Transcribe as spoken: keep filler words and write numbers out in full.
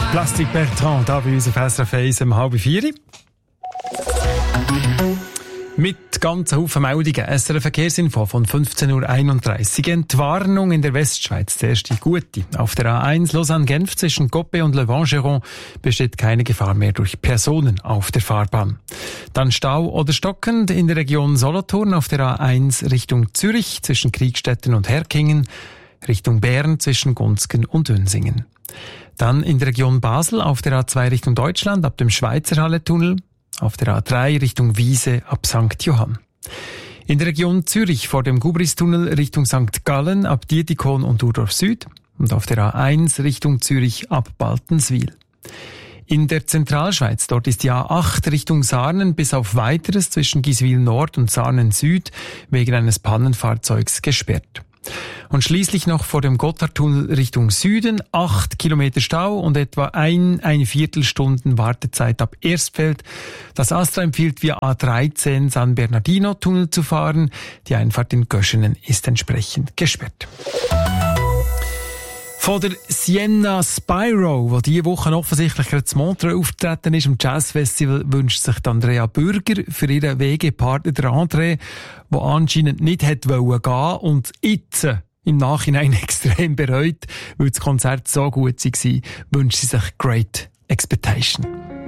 Plastic Bertrand, da bei uns auf S R F eins um halb vier. Mit ganz Haufen Meldungen. S R F Verkehrsinfo von fünfzehn Uhr einunddreißig. Entwarnung in der Westschweiz. Der erste gute. Auf der A eins Lausanne-Genf zwischen Coppet und Le Vangeron besteht keine Gefahr mehr durch Personen auf der Fahrbahn. Dann Stau oder stockend in der Region Solothurn auf der A eins Richtung Zürich zwischen Kriegstetten und Herkingen, Richtung Bern zwischen Gunzgen und Unsingen. Dann in der Region Basel auf der A zwei Richtung Deutschland ab dem Schweizerhalle-Tunnel, auf der A drei Richtung Wiese ab Sankt Johann. In der Region Zürich vor dem Gubristunnel Richtung Sankt Gallen ab Dietikon und Urdorf Süd und auf der A eins Richtung Zürich ab Baltenswil. In der Zentralschweiz, dort ist die A acht Richtung Sarnen bis auf Weiteres zwischen Giswil Nord und Sarnen Süd wegen eines Pannenfahrzeugs gesperrt. Und schließlich noch vor dem Gotthardtunnel Richtung Süden, acht Kilometer Stau und etwa ein, eine Viertelstunden Wartezeit ab Erstfeld. Das Astra empfiehlt via A dreizehn San Bernardino Tunnel zu fahren. Die Einfahrt in Göschenen ist entsprechend gesperrt. Von der Sienna Spyro, wo diese Woche offensichtlich gerade zu Montreux auftreten ist, im Jazzfestival, wünscht sich Andrea Bürger für ihren W G-Partner der André, der anscheinend nicht hätte wollen gehen und jetzt im Nachhinein extrem bereut, weil das Konzert so gut war, wünscht sie sich Great Expectation.